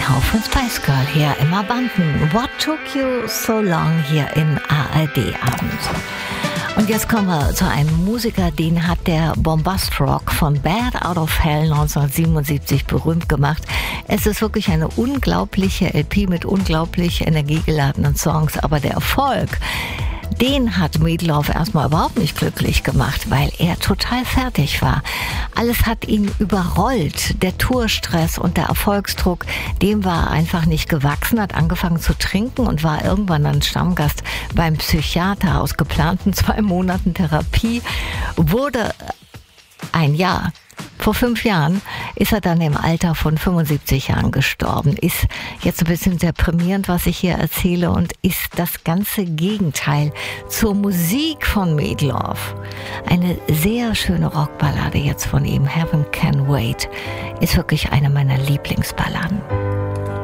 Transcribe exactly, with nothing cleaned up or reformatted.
Hauch von Spice Girl hier im Abanden. What took you so long hier im A R D-Abend? Und jetzt kommen wir zu einem Musiker, den hat der Bombast Rock von Bad Out of Hell neunzehnhundertsiebenundsiebzig berühmt gemacht. Es ist wirklich eine unglaubliche L P mit unglaublich energiegeladenen Songs, aber der Erfolg, den hat Meat Loaf erstmal überhaupt nicht glücklich gemacht, weil er total fertig war. Alles hat ihn überrollt. Der Tourstress und der Erfolgsdruck, dem war er einfach nicht gewachsen, hat angefangen zu trinken und war irgendwann dann Stammgast beim Psychiater. Aus geplanten zwei Monaten Therapie wurde ein Jahr. Vor fünf Jahren ist er dann im Alter von fünfundsiebzig Jahren gestorben. Ist jetzt ein bisschen deprimierend, was ich hier erzähle, und ist das ganze Gegenteil zur Musik von Meat Loaf. Eine sehr schöne Rockballade jetzt von ihm, Heaven Can Wait, ist wirklich eine meiner Lieblingsballaden.